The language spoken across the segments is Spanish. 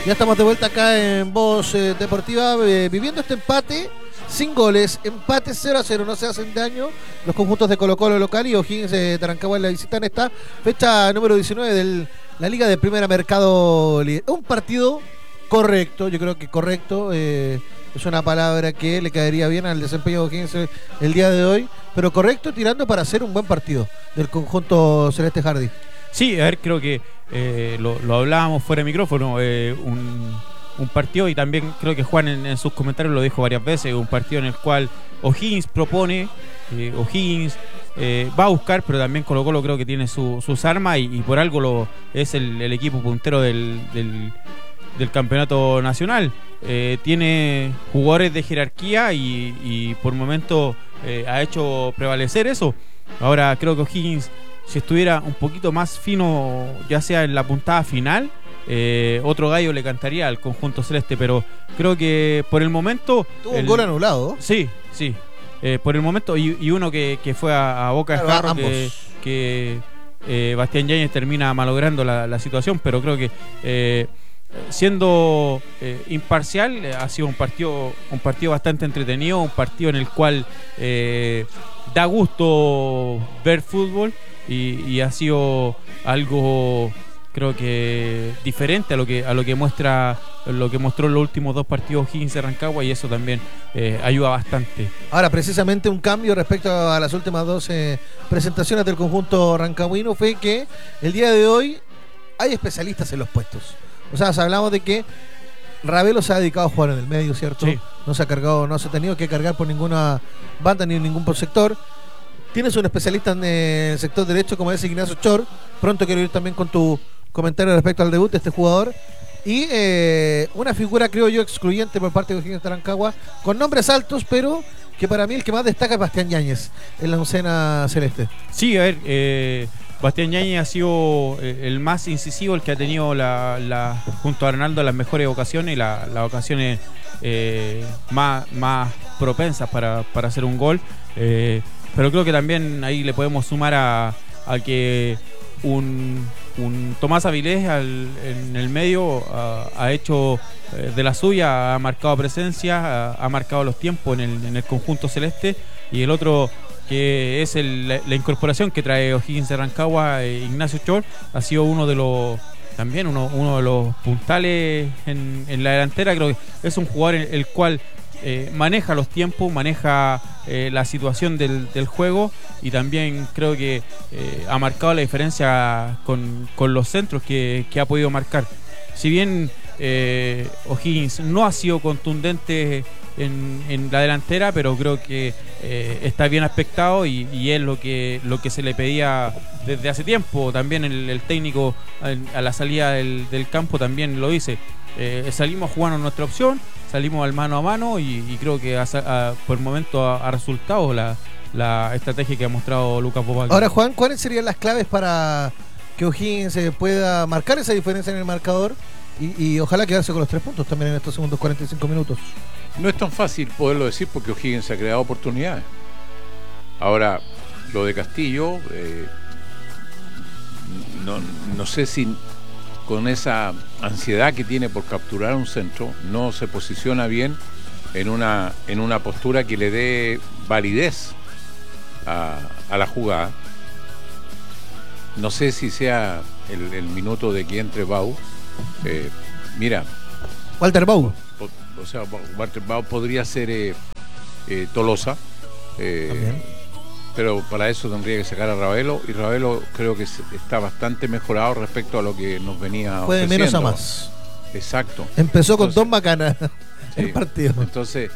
Ya estamos de vuelta acá en Voz Deportiva, viviendo este empate sin goles, empate 0-0, no se hacen daño los conjuntos de Colo-Colo local y O'Higgins de Rancagua en la visita en esta fecha número 19 de la Liga de Primera Mercado. Un partido correcto, yo creo que correcto, es una palabra que le caería bien al desempeño de O'Higgins el día de hoy, pero correcto tirando para hacer un buen partido del conjunto Celeste Hardy. Sí, a ver, creo que lo hablábamos fuera de micrófono, un partido, y también creo que Juan en sus comentarios lo dijo varias veces, un partido en el cual O'Higgins propone, O'Higgins va a buscar, pero también Colo-Colo creo que tiene sus armas y por algo es el equipo puntero del campeonato nacional. Tiene jugadores de jerarquía y por momento ha hecho prevalecer eso. Ahora creo que O'Higgins, si estuviera un poquito más fino, ya sea en la puntada final, otro gallo le cantaría al conjunto celeste, pero creo que por el momento... Tuvo un gol anulado. Sí. Por el momento, y uno que fue a boca de jarro, que Bastián Yáñez termina malogrando la situación, pero creo que siendo imparcial, ha sido un partido bastante entretenido, un partido en el cual da gusto ver fútbol. Y ha sido algo, creo que diferente a lo que mostró en los últimos dos partidos O'Higgins de Rancagua, y eso también ayuda bastante. Ahora, precisamente un cambio respecto a las últimas dos presentaciones del conjunto rancagüino fue que el día de hoy hay especialistas en los puestos. O sea, hablamos de que Ravelo se ha dedicado a jugar en el medio, ¿cierto? Sí. No se ha tenido que cargar por ninguna banda ni en ningún sector. Tienes un especialista en el sector derecho como es Ignacio Chor. Pronto quiero ir también con tu comentario respecto al debut de este jugador. Y una figura, creo yo, excluyente por parte de O'Higgins de Rancagua, con nombres altos, pero que para mí el que más destaca es Bastián Yáñez en la oncena celeste. Sí, a ver, Bastián Yáñez ha sido el más incisivo, el que ha tenido junto a Arnaldo las mejores ocasiones y las ocasiones más propensas para hacer un gol. Pero creo que también ahí le podemos sumar a que un Tomás Avilés en el medio ha hecho de la suya, ha marcado presencia, ha marcado los tiempos en el conjunto celeste, y el otro que es la incorporación que trae O'Higgins de Rancagua, Ignacio Chor, ha sido uno de los puntales en la delantera. Creo que es un jugador el cual maneja los tiempos, maneja la situación del juego, y también creo que ha marcado la diferencia con los centros que ha podido marcar. Si bien O'Higgins no ha sido contundente en la delantera, pero creo que está bien aspectado y es lo que se le pedía desde hace tiempo. También el técnico a la salida del campo también lo dice. Salimos jugando nuestra opción, salimos al mano a mano y creo que por el momento ha resultado la estrategia que ha mostrado Lucas Bobal. Ahora, Juan, ¿cuáles serían las claves para que O'Higgins pueda marcar esa diferencia en el marcador y ojalá quedarse con los 3 puntos también en estos segundos 45 minutos? No es tan fácil poderlo decir porque O'Higgins ha creado oportunidades. Ahora, lo de Castillo, no sé si con esa ansiedad que tiene por capturar un centro, no se posiciona bien en una postura que le dé validez a la jugada. No sé si sea el minuto de que entre Bau. Mira, Walter Bau. O sea, Walter Bau podría ser Tolosa, pero para eso tendría que sacar a Ravelo, y Ravelo creo que está bastante mejorado respecto a lo que nos venía Fue de ofreciendo. menos a más. Exacto. Empezó con 2 bacanas el partido. Entonces,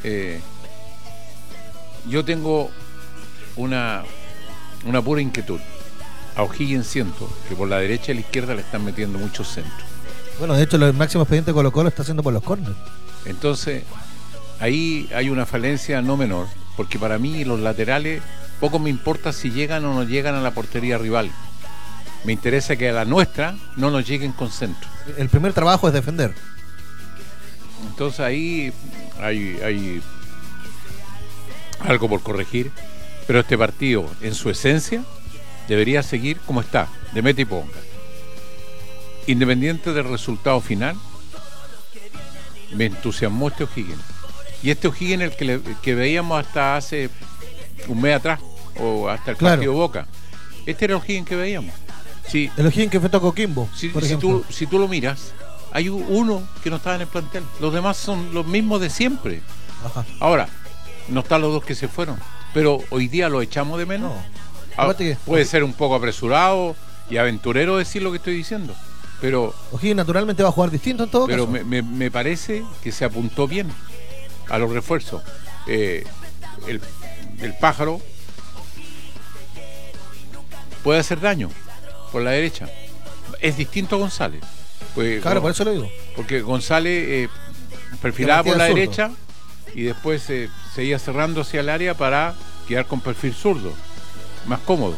yo tengo una pura inquietud. A O'Higgins siento que por la derecha y la izquierda le están metiendo muchos centros. Bueno, de hecho, el máximo expediente de Colo-Colo está haciendo por los córneres. Entonces, ahí hay una falencia no menor, porque para mí los laterales poco me importa si llegan o no llegan a la portería rival. Me interesa que a la nuestra no nos lleguen con centro. El primer trabajo es defender. Entonces ahí hay algo por corregir, pero este partido en su esencia debería seguir como está, de mete y ponga. Independiente del resultado final, me entusiasmó este O'Higgins. Y este O'Higgins el que veíamos hasta hace un mes atrás, o hasta el partido Boca. Este era el O'Higgins que veíamos. Sí, el O'Higgins que enfrentó a Coquimbo, por ejemplo. Si tú lo miras, hay uno que no estaba en el plantel. Los demás son los mismos de siempre. Ajá. Ahora, no están los dos que se fueron, pero hoy día lo echamos de menos. Puede ser un poco apresurado y aventurero decir lo que estoy diciendo, pero O'Higgins naturalmente va a jugar distinto en todo caso. Pero me parece que se apuntó bien a los refuerzos. El Pájaro puede hacer daño por la derecha. Es distinto a González. Pues, claro, por eso lo digo. Porque González perfilaba por la derecha y después se iba cerrando hacia el área para quedar con perfil zurdo, más cómodo.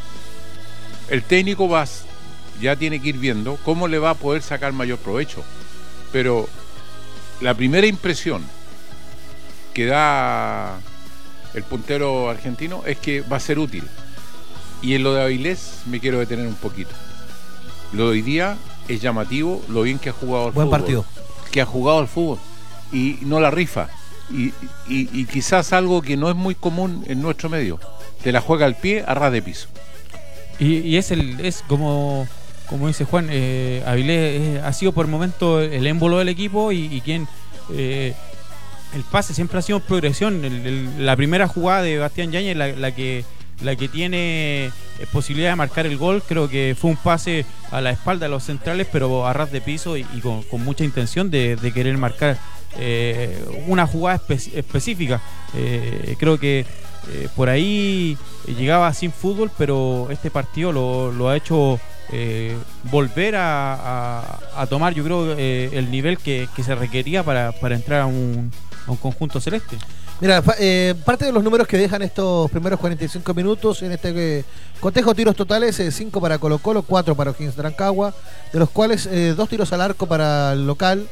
El técnico ya tiene que ir viendo cómo le va a poder sacar mayor provecho. Pero la primera impresión que da el puntero argentino es que va a ser útil. Y en lo de Avilés me quiero detener un poquito. Lo de hoy día es llamativo lo bien que ha jugado al fútbol. Buen partido. Que ha jugado al fútbol y no la rifa. Y quizás algo que no es muy común en nuestro medio. Te la juega al pie a ras de piso. Y es como dice Juan, Avilés ha sido por momento el émbolo del equipo y quien el pase siempre ha sido progresión. La primera jugada de Bastián Yáñez, la que tiene posibilidad de marcar el gol, creo que fue un pase a la espalda de los centrales, pero a ras de piso y con mucha intención de querer marcar una jugada específica. Creo que por ahí llegaba sin fútbol, pero este partido lo ha hecho volver a tomar, yo creo, el nivel que se requería para entrar a un conjunto celeste. Mira, parte de los números que dejan estos primeros 45 minutos en este cotejo, tiros totales: 5 para Colo-Colo, 4 para O'Higgins de Rancagua, de los cuales 2 tiros al arco para el local,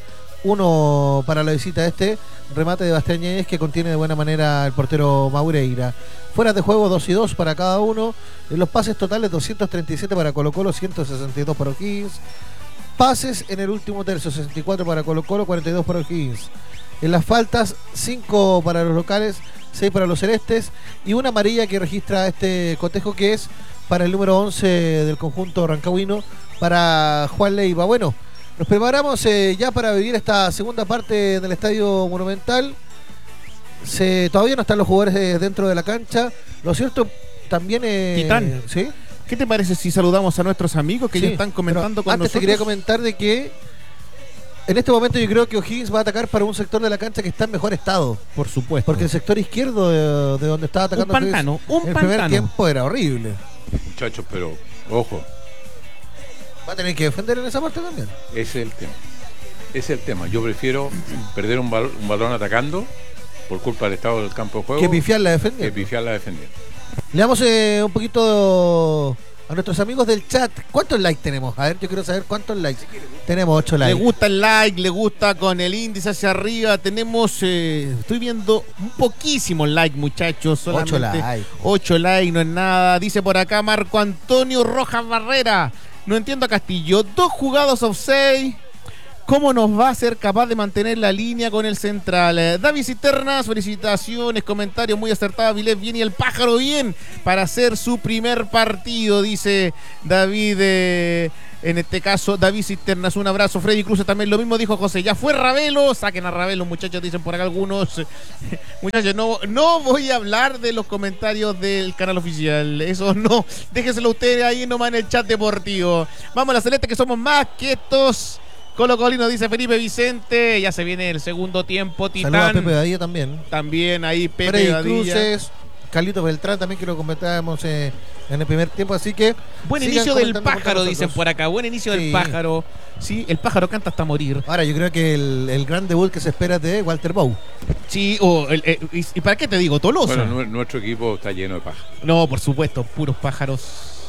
1 para la visita. Remate de Bastián Yáñez que contiene de buena manera el portero Maureira. Fuera de juego 2 y 2 para cada uno. En los pases totales 237 para Colo-Colo, 162 para O'Higgins. Pases en el último tercio: 64 para Colo-Colo, 42 para O'Higgins. En las faltas, 5 para los locales, 6 para los celestes, y una amarilla que registra este cotejo, que es para el número 11 del conjunto rancagüino, para Juan Leiva. Bueno, nos preparamos ya para vivir esta segunda parte del Estadio Monumental. Todavía no están los jugadores dentro de la cancha. Lo cierto también Titán, ¿sí? ¿Qué te parece si saludamos a nuestros amigos que ya están comentando con antes nosotros? Te quería comentar de que en este momento yo creo que O'Higgins va a atacar para un sector de la cancha que está en mejor estado. Por supuesto. Porque el sector izquierdo de donde estaba atacando un pantano. el primer tiempo era horrible. Muchachos, pero ojo. Va a tener que defender en esa parte también. Ese es el tema. Yo prefiero perder un balón atacando por culpa del estado del campo de juego que pifiarla defendiendo. Le damos un poquito a nuestros amigos del chat. ¿Cuántos likes tenemos? A ver, yo quiero saber cuántos likes. Tenemos 8 likes. Le gusta el like, le gusta con el índice hacia arriba. Tenemos, estoy viendo un poquísimo like, muchachos. Solamente 8 likes. 8 likes, no es nada. Dice por acá Marco Antonio Rojas Barrera. No entiendo a Castillo. 2 jugados offside. ¿Cómo nos va a ser capaz de mantener la línea con el central? David Cisternas, felicitaciones, comentarios muy acertados. Avilés bien y el Pájaro bien para hacer su primer partido, dice David. En este caso, David Cisternas, un abrazo. Freddy Cruz también lo mismo dijo José. Ya fue Ravelo, saquen a Ravelo, muchachos, dicen por acá algunos. Muchachos, no voy a hablar de los comentarios del canal oficial. Eso no, déjenselo ustedes ahí nomás en el chat deportivo. Vamos a la celeste, que somos más que estos Colo-Colino, dice Felipe Vicente. Ya se viene el segundo tiempo, Titán. Saludos a Pepe Badilla también. También ahí Pepe Freddy Badilla. Cruces, Carlitos Beltrán también, que lo comentábamos en el primer tiempo, así que buen inicio del Pájaro, dicen por acá. Buen inicio del Pájaro. Sí, el Pájaro canta hasta morir. Ahora, yo creo que el gran debut que se espera es de Walter Bow. Sí, ¿y para qué te digo? Tolosa. Bueno, nuestro equipo está lleno de pájaros. No, por supuesto, puros pájaros.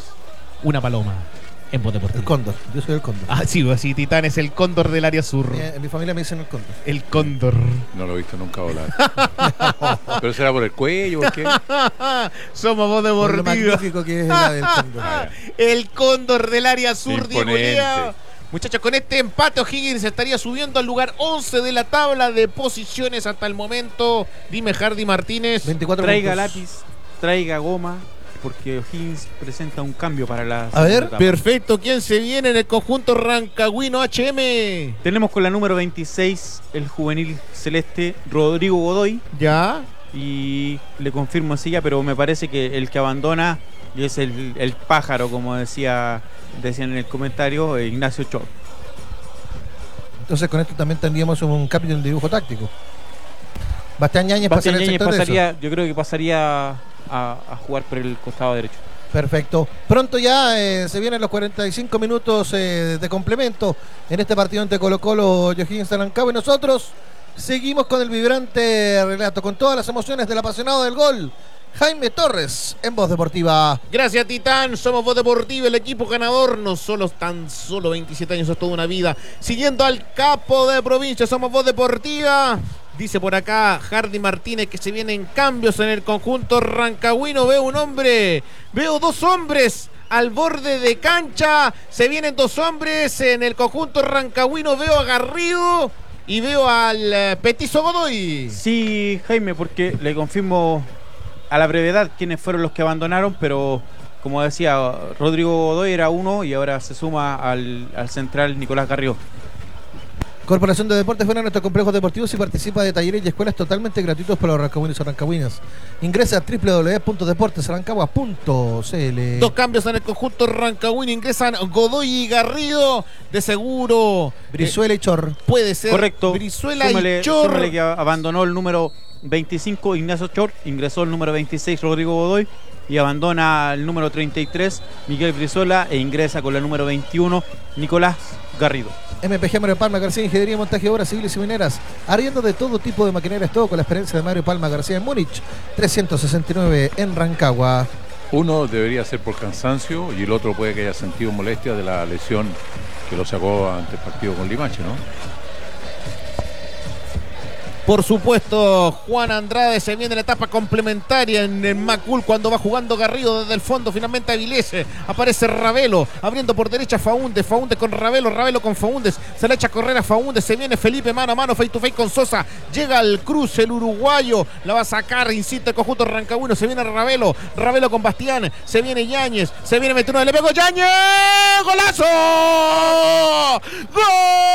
Una paloma. En voz deportiva. El cóndor, yo soy el cóndor. Ah, sí, Titán es el cóndor del área sur. En mi familia me dicen el cóndor. El cóndor. No lo he visto nunca volar. ¿Pero será por el cuello? ¿Por qué? Somos voz deportiva. Por lo magnífico que es la del cóndor. El cóndor del área sur, Diego Lea. Muchachos, con este empate O'Higgins estaría subiendo al lugar 11 de la tabla de posiciones hasta el momento. Dime, Hardy Martínez. 24 Traiga puntos. lápiz, traiga goma, porque O'Higgins presenta un cambio para la A ver, segunda etapa. Perfecto, ¿quién se viene en el conjunto rancagüino HM? Tenemos con la número 26 el juvenil celeste Rodrigo Godoy. Ya. Y le confirmo silla, pero me parece que el que abandona es el pájaro, como decían en el comentario, Ignacio Chor. Entonces con esto también tendríamos un cambio en el dibujo táctico. Bastián Yáñez Bastián pasaría al Yáñez sector derecho. pasaría, yo creo que pasaría a jugar por el costado derecho. Perfecto. Pronto ya se vienen los 45 minutos de complemento en este partido entre Colo-Colo y O'Higgins de Rancagua. Y nosotros seguimos con el vibrante relato, con todas las emociones del apasionado del gol, Jaime Torres, en Voz Deportiva. Gracias, Titán. Somos Voz Deportiva, el equipo ganador. No solo tan solo 27 años, es toda una vida. Siguiendo al capo de provincia, somos Voz Deportiva. Dice por acá Hardy Martínez que se vienen cambios en el conjunto rancagüino. Veo dos hombres al borde de cancha. Se vienen dos hombres en el conjunto rancagüino. Veo a Garrido y veo al Petizo Godoy. Sí, Jaime, porque le confirmo a la brevedad quiénes fueron los que abandonaron, pero como decía, Rodrigo Godoy era uno y ahora se suma al central Nicolás Garrido. Corporación de Deportes ven a nuestros complejos deportivos y participa de talleres y escuelas totalmente gratuitos para los rancagüinos y rancagüinas. Ingresa a www.deportesrancagua.cl. Dos cambios en el conjunto rancagüino. Ingresan Godoy y Garrido. De seguro Brizuela y Chor. puede ser Correcto. Brizuela Súmale y Chor. que abandonó el número 25 Ignacio Chor, ingresó el número 26 Rodrigo Godoy y abandona el número 33 Miguel Brizuela e ingresa con el número 21 Nicolás Garrido. MPG Mario Palma García, Ingeniería, Montaje de Obras Civiles y Mineras. Arriendo de todo tipo de maquinarias, todo con la experiencia de Mario Palma García en Múnich, 369 en Rancagua. Uno debería ser por cansancio y el otro puede que haya sentido molestia de la lesión que lo sacó ante el partido con Limache, ¿no? Por supuesto, Juan Andrade, se viene la etapa complementaria en el Macul cuando va jugando Garrido desde el fondo, finalmente Avilés, aparece Ravelo, abriendo por derecha Faúndez con Ravelo, Ravelo con Faúndez, se le echa a correr a Faúndez, se viene Felipe mano a mano, face to face con Sosa, llega al cruce el uruguayo, la va a sacar, insiste el conjunto rancagüino, se viene Ravelo con Bastián, se viene Yáñez, se viene Metuno, le pegó Yáñez, ¡golazo! ¡Gol!